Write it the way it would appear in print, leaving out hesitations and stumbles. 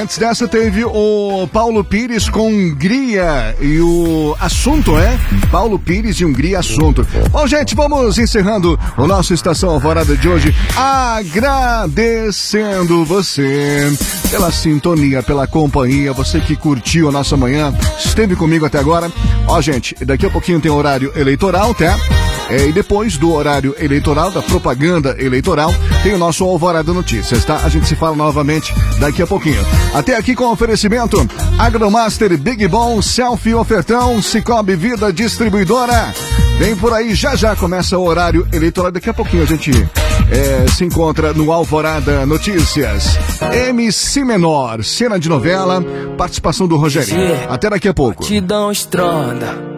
Antes dessa teve o Paulo Pires com Hungria e o assunto é Paulo Pires e Hungria assunto. Bom, gente, vamos encerrando o nosso Estação Alvorada de hoje, agradecendo você pela sintonia, pela companhia, você que curtiu a nossa manhã, esteve comigo até agora. Ó, gente, daqui a pouquinho tem horário eleitoral, tá? E depois do horário eleitoral, da propaganda eleitoral, tem o nosso Alvorada Notícias, tá? A gente se fala novamente daqui a pouquinho. Até aqui com oferecimento Agromaster, Big Bom, Selfie, Ofertão, Cicobi Vida Distribuidora. Vem por aí, já começa o horário eleitoral. Daqui a pouquinho a gente se encontra no Alvorada Notícias. MC Menor, cena de novela, participação do Rogerinho. Até daqui a pouco. Batidão estronda.